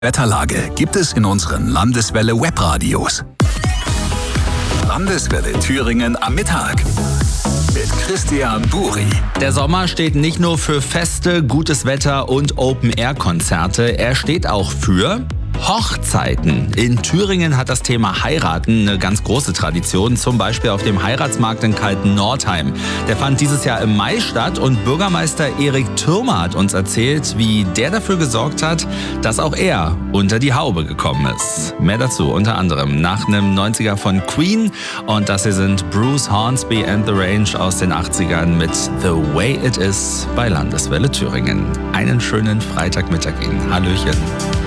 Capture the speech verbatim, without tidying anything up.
Wetterlage gibt es in unseren Landeswelle Webradios. Landeswelle Thüringen am Mittag mit Christian Buri. Der Sommer steht nicht nur für Feste, gutes Wetter und Open-Air-Konzerte, er steht auch für Hochzeiten. In Thüringen hat das Thema Heiraten eine ganz große Tradition, zum Beispiel auf dem Heiratsmarkt in Kalten-Nordheim. Der fand dieses Jahr im Mai statt und Bürgermeister Erik Thürmer hat uns erzählt, wie der dafür gesorgt hat, dass auch er unter die Haube gekommen ist. Mehr dazu unter anderem nach einem neunziger von Queen, und das hier sind Bruce Hornsby and the Range aus den achtzigern mit The Way It Is bei Landeswelle Thüringen. Einen schönen Freitagmittag Ihnen. Hallöchen.